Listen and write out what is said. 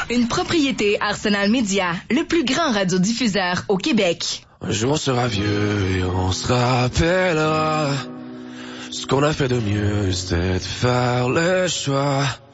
Une propriété Arsenal Média, le plus grand radiodiffuseur au Québec. Un jour on sera vieux et on se rappellera. Ce qu'on a fait de mieux, c'était de faire le choix